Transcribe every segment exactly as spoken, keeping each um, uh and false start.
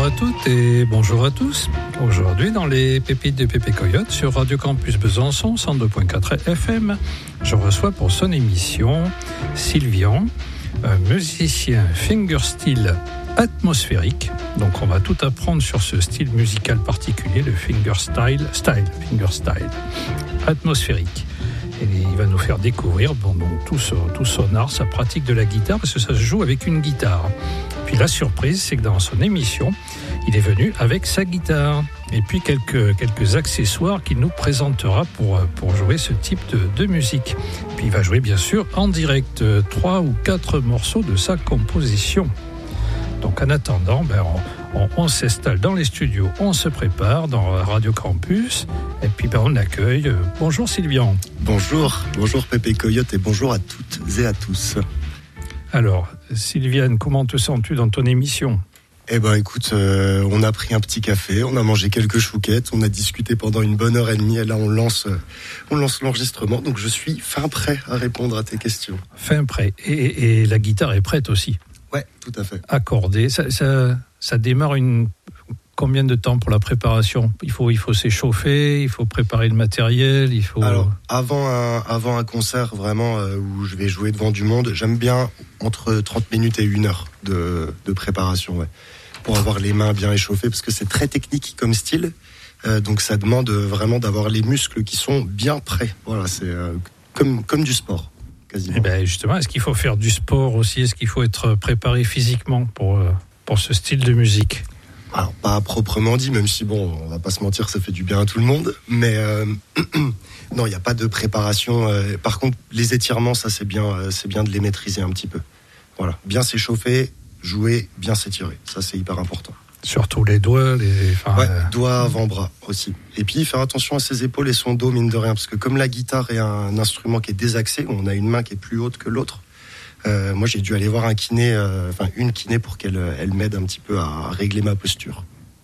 à toutes et bonjour à tous. Aujourd'hui, dans les pépites de Pépé Coyote sur Radio Campus Besançon cent deux virgule quatre F M, je reçois pour son émission Sylvian, un musicien fingerstyle atmosphérique. Donc on va tout apprendre sur ce style musical particulier, le fingerstyle, style, fingerstyle atmosphérique. Et il va nous faire découvrir bon, donc, tout, son, tout son art, sa pratique de la guitare, parce que ça se joue avec une guitare. Puis la surprise, c'est que dans son émission, il est venu avec sa guitare. Et puis quelques, quelques accessoires qu'il nous présentera pour, pour jouer ce type de, de musique. Puis il va jouer bien sûr en direct trois ou quatre morceaux de sa composition. Donc en attendant, ben, on, on, on s'installe dans les studios, on se prépare dans Radio Campus, et puis ben, on accueille. Euh, bonjour Sylvian. Bonjour, bonjour Pépé Coyote et bonjour à toutes et à tous. Alors, Sylviane, comment te sens-tu dans ton émission ? Eh ben écoute, euh, on a pris un petit café, on a mangé quelques chouquettes, on a discuté pendant une bonne heure et demie, et là on lance, euh, on lance l'enregistrement, donc je suis fin prêt à répondre à tes questions. Fin prêt, et, et la guitare est prête aussi ? Ouais, tout à fait. Accordée, ça, ça, ça démarre une... Combien de temps pour la préparation ? Il faut, il faut s'échauffer, il faut préparer le matériel, il faut... Alors, avant un, avant un concert vraiment euh, où je vais jouer devant du monde, j'aime bien entre trente minutes et une heure de, de préparation, ouais, pour avoir les mains bien échauffées, parce que c'est très technique comme style, euh, donc ça demande vraiment d'avoir les muscles qui sont bien prêts. Voilà, c'est euh, comme, comme du sport, quasiment. Et ben justement, est-ce qu'il faut faire du sport aussi ? Est-ce qu'il faut être préparé physiquement pour, pour ce style de musique ? Alors, pas proprement dit, même si, bon, on va pas se mentir, ça fait du bien à tout le monde. Mais euh, non, il n'y a pas de préparation. Euh, par contre, les étirements, ça, c'est bien, euh, c'est bien de les maîtriser un petit peu. Voilà, bien s'échauffer, jouer, bien s'étirer. Ça, c'est hyper important. Surtout les doigts, les... Enfin, ouais, euh... doigts, avant-bras aussi. Et puis, faire attention à ses épaules et son dos, mine de rien. Parce que comme la guitare est un instrument qui est désaxé, on a une main qui est plus haute que l'autre. Euh, moi, j'ai dû aller voir un kiné, euh, enfin une kiné pour qu'elle elle m'aide un petit peu à régler ma posture.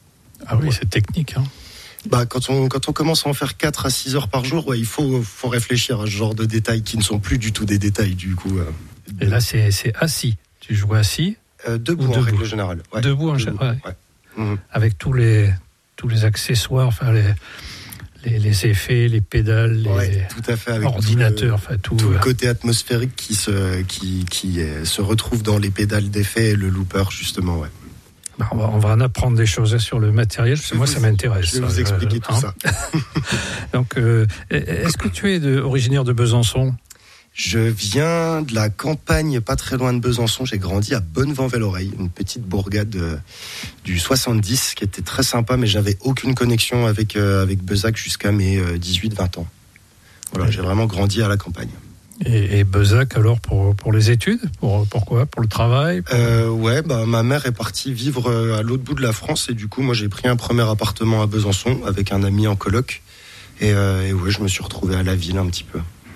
Ah oui, ouais. C'est technique. Hein. Bah, quand on, quand on commence à en faire quatre à six heures par jour, ouais, il faut, faut réfléchir à ce genre de détails qui ne sont plus du tout des détails, du coup. Euh, Et là, c'est, c'est assis. Tu joues assis euh, Debout, en debout. Règle générale. Ouais, debout, en général. Ouais. Ouais. Mmh. Avec tous les, tous les accessoires, enfin les... Les, les effets, les pédales, les ouais, tout à fait, avec ordinateurs, tout, le, enfin tout, tout euh... le côté atmosphérique qui se, qui, qui euh, se retrouve dans les pédales d'effet et le looper, justement. Ouais. Bah, on, va, on va en apprendre des choses sur le matériel, parce que moi, vous, ça m'intéresse. Je vais vous expliquer euh, tout hein. ça. Donc, euh, est-ce que tu es de, originaire de Besançon ? Je viens de la campagne, pas très loin de Besançon. J'ai grandi à Bonnevent-Velloreille, une petite bourgade euh, du soixante-dix qui était très sympa, mais j'avais aucune connexion avec, euh, avec Bezac jusqu'à mes euh, dix-huit vingt ans. Voilà, oui. J'ai vraiment grandi à la campagne. Et, et Bezac, alors, pour, pour les études ? pour, Pourquoi ? Pour le travail pour... euh, Ouais, bah, ma mère est partie vivre à l'autre bout de la France, et du coup, moi, j'ai pris un premier appartement à Besançon avec un ami en coloc. Et, euh, et ouais, je me suis retrouvé à la ville un petit peu.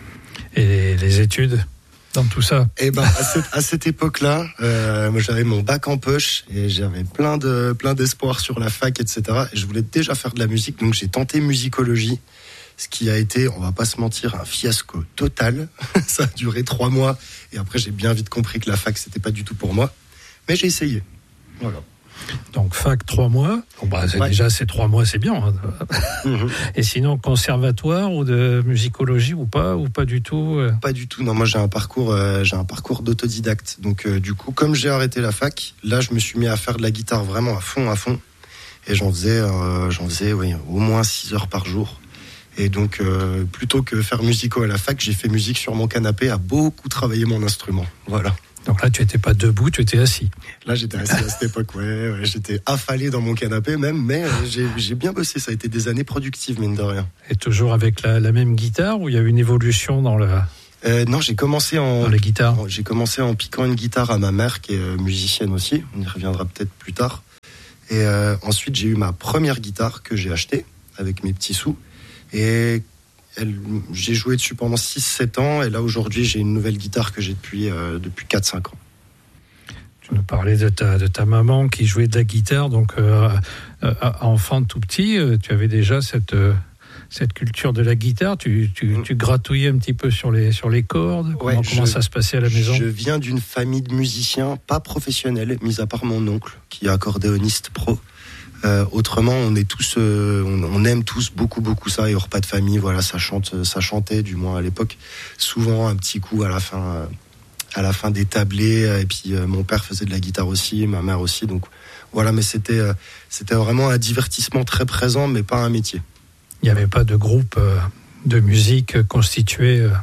Et les études dans tout ça ? Eh ben, à cette, à cette époque-là, euh, moi j'avais mon bac en poche et j'avais plein de plein d'espoir sur la fac, et cetera. Et je voulais déjà faire de la musique, donc j'ai tenté musicologie, ce qui a été, on va pas se mentir, un fiasco total. Ça a duré trois mois et après j'ai bien vite compris que la fac c'était pas du tout pour moi, mais j'ai essayé. Voilà. Donc fac trois mois, bon bah c'est ouais. Déjà ces trois mois c'est bien. Hein. Mm-hmm. Et sinon conservatoire ou de musicologie ou pas ou pas du tout euh... Pas du tout. Non, moi j'ai un parcours, euh, j'ai un parcours d'autodidacte. Donc euh, du coup, comme j'ai arrêté la fac, là je me suis mis à faire de la guitare vraiment à fond, à fond. Et j'en faisais, euh, j'en faisais, oui, au moins six heures par jour. Et donc euh, plutôt que faire musico à la fac, j'ai fait musique sur mon canapé, à beaucoup travailler mon instrument. Voilà. Donc là, tu n'étais pas debout, tu étais assis. Là, j'étais assis à cette époque, ouais, ouais. J'étais affalé dans mon canapé même, mais euh, j'ai, j'ai bien bossé. Ça a été des années productives, mine de rien. Et toujours avec la, la même guitare ou il y a eu une évolution dans le... Euh, non, j'ai commencé en... Dans les guitares. J'ai commencé en piquant une guitare à ma mère, qui est euh, musicienne aussi. On y reviendra peut-être plus tard. Et euh, ensuite, j'ai eu ma première guitare que j'ai achetée avec mes petits sous. Et... Elle, j'ai joué dessus pendant six sept ans et là aujourd'hui j'ai une nouvelle guitare que j'ai depuis, euh, depuis quatre cinq ans. Tu nous parlais de ta, de ta maman qui jouait de la guitare, donc euh, euh, enfant tout petit, euh, tu avais déjà cette, euh, cette culture de la guitare. Tu, tu, mmh. tu gratouillais un petit peu sur les, sur les cordes. Comment, ouais, comment je, ça se passait à la maison? Je viens d'une famille de musiciens pas professionnels, mis à part mon oncle qui est accordéoniste pro. Euh, autrement, on est tous, euh, on, on aime tous beaucoup, beaucoup ça. Et au repas de famille, voilà, ça chante, ça chantait, du moins à l'époque, souvent un petit coup à la fin, euh, à la fin des tablés. Et puis euh, mon père faisait de la guitare aussi, ma mère aussi. Donc voilà, mais c'était, euh, c'était vraiment un divertissement très présent, mais pas un métier. Il n'y avait pas de groupe euh, de musique constitué. Euh...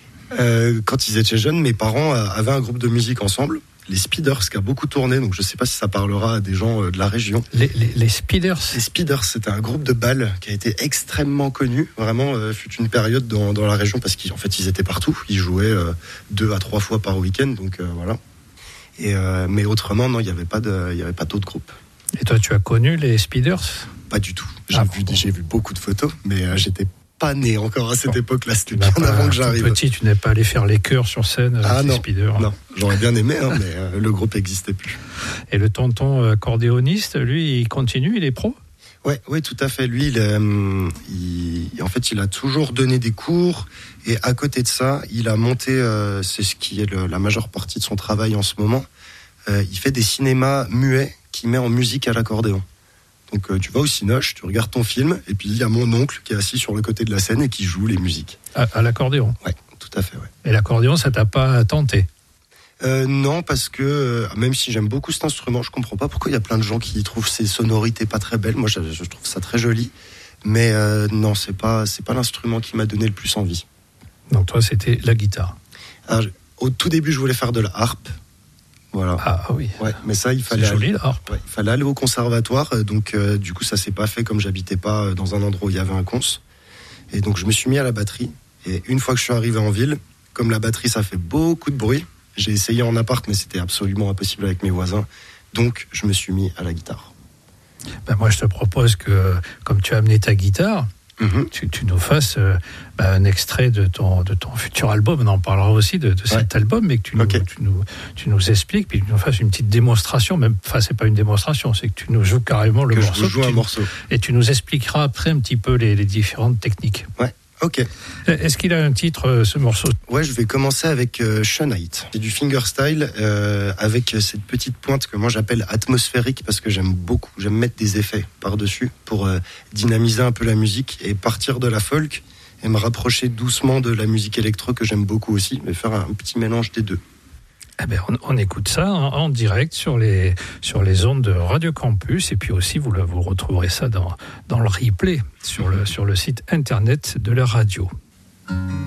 Euh, quand ils étaient jeunes, mes parents euh, avaient un groupe de musique ensemble. Les Speeders, qui a beaucoup tourné, donc je ne sais pas si ça parlera à des gens euh, de la région. Les, les, les Speeders Les Speeders, c'était un groupe de bal qui a été extrêmement connu. Vraiment, euh, fut une période dans, dans la région, parce qu'en fait, ils étaient partout. Ils jouaient euh, deux à trois fois par week-end, donc euh, voilà. Et, euh, mais autrement, non, il n'y avait pas de, il y avait pas d'autres groupes. Et toi, tu as connu les Speeders? Pas du tout. J'ai, ah, vu, bon. j'ai vu beaucoup de photos, mais euh, j'étais pas né encore à cette bon. époque-là. C'était bien pas, avant que j'arrive. Petit, tu n'es pas allé faire les chœurs sur scène avec ah, les non, Speeders. Non, j'aurais bien aimé, hein, mais euh, le groupe n'existait plus. Et le tonton accordéoniste, lui, il continue, il est pro? Ouais, oui, tout à fait. Lui, il, euh, il, en fait, il a toujours donné des cours, et à côté de ça, il a monté, euh, c'est ce qui est le, la majeure partie de son travail en ce moment. Euh, il fait des cinémas muets qu'il met en musique à l'accordéon. Donc euh, tu vas au Cinoche, tu regardes ton film, et puis il y a mon oncle qui est assis sur le côté de la scène et qui joue les musiques. À, à l'accordéon? Ouais, tout à fait, ouais. Et l'accordéon, ça t'a pas tenté? euh, Non, parce que euh, même si j'aime beaucoup cet instrument, je comprends pas pourquoi il y a plein de gens qui trouvent ces sonorités pas très belles. Moi, je, je trouve ça très joli, mais euh, non, c'est pas, c'est pas l'instrument qui m'a donné le plus envie. Donc toi, c'était la guitare? Alors, au tout début, je voulais faire de la harpe. Voilà. Ah oui. Ouais, mais ça, il fallait. C'est joli, aller, la harpe. Ouais, il fallait aller au conservatoire, donc euh, du coup, ça s'est pas fait comme j'habitais pas dans un endroit où il y avait un cons. Et donc, je me suis mis à la batterie. Et une fois que je suis arrivé en ville, comme la batterie, ça fait beaucoup de bruit. J'ai essayé en appart, mais c'était absolument impossible avec mes voisins. Donc, je me suis mis à la guitare. Ben moi, je te propose que, comme tu as amené ta guitare, Mm-hmm. Tu, tu nous fasses euh, bah, un extrait de ton, de ton futur album. On en parlera aussi de, de cet ouais. album, mais que tu nous, okay. tu, nous, tu nous expliques, puis que tu nous fasses une petite démonstration. Même, enfin, c'est pas une démonstration, c'est que tu nous joues carrément le que morceau. Je vous joue un tu, morceau. Et tu nous expliqueras après un petit peu les, les différentes techniques. Ouais. Ok. Est-ce qu'il a un titre, ce morceau? Ouais, je vais commencer avec euh, Shunite. C'est du fingerstyle euh, avec cette petite pointe que moi j'appelle atmosphérique parce que j'aime beaucoup. J'aime mettre des effets par-dessus pour euh, dynamiser un peu la musique et partir de la folk et me rapprocher doucement de la musique électro que j'aime beaucoup aussi, mais faire un petit mélange des deux. Eh ben, on, on écoute ça en, en direct sur les, sur les ondes de Radio Campus, et puis aussi vous, vous retrouverez ça dans, dans le replay sur le, sur le site internet de la radio.